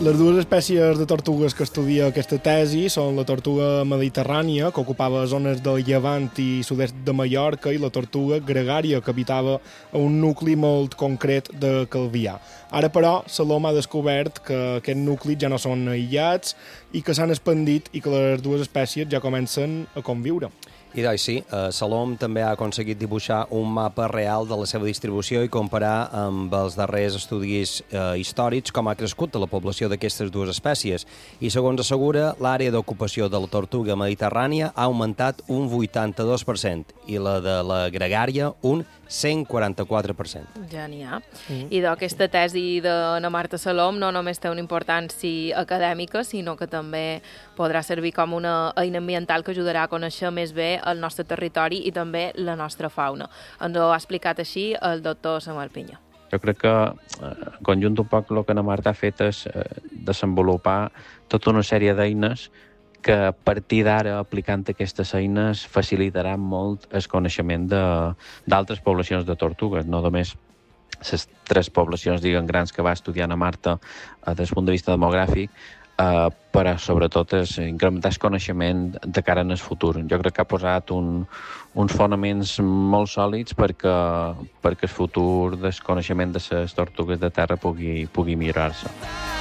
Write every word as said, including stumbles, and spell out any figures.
Les dues espècies de tortugues que estudia aquesta tesi són la tortuga mediterrània, que ocupava zones del Llevant i sud-est de Mallorca, i la tortuga gregària, que habitava a un nucli molt concret de Calvià. Ara, però, Salom ha descobert que aquests nuclis ja no són aïllats i que s'han expandit i que les dues espècies ja comencen a conviure. I doncs sí, eh, Salom també ha aconseguit dibuixar un mapa real de la seva distribució i comparar amb els darrers estudis eh, històrics com ha crescut la població d'aquestes dues espècies. I segons assegura, l'àrea d'ocupació de la tortuga mediterrània ha augmentat un vuitanta-dos per cent i la de la gregària un cent quaranta-quatre per cent. Ja n'hi ha. Mm. I d'aquesta tesi de na Marta Salom no només té una importància acadèmica, sinó que també podrà servir com una eina ambiental que ajudarà a conèixer més bé el nostre territori i també la nostra fauna. Ens ho ha explicat així el doctor Samuel Pinyó. Jo crec que, en conjunt un poc, el que na Marta ha fet és eh, desenvolupar tota una sèrie d'eines que a partir d'ara, aplicant aquestes eines, facilitaran molt el coneixement d'altres poblacions de tortugues, no només les tres poblacions, diguem, grans que va estudiar na Marta eh, des del punt de vista demogràfic, eh, però sobretot és incrementar el coneixement de cara en el futur. Jo crec que ha posat un, uns fonaments molt sòlids perquè, perquè el futur del coneixement de les tortugues de terra pugui, pugui millorar-se.